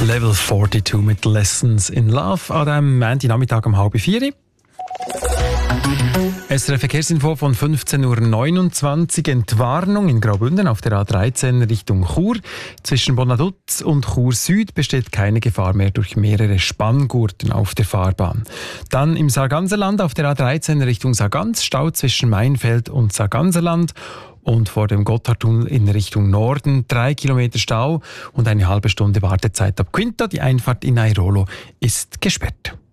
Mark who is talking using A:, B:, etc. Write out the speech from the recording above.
A: Level 42 mit Lessons in Love an diesem Montagnachmittag um 3:30. SRF Verkehrsinfo von 15:29 Uhr. Entwarnung in Graubünden auf der A13 Richtung Chur. Zwischen Bonaduz und Chur Süd besteht keine Gefahr mehr durch mehrere Spanngurten auf der Fahrbahn. Dann im Sarganserland auf der A13 Richtung Sargans Stau zwischen Mainfeld und Sarganserland. Und vor dem Gotthardtunnel in Richtung Norden 3 Kilometer Stau und eine halbe Stunde Wartezeit ab Quinta. Die Einfahrt in Airolo ist gesperrt.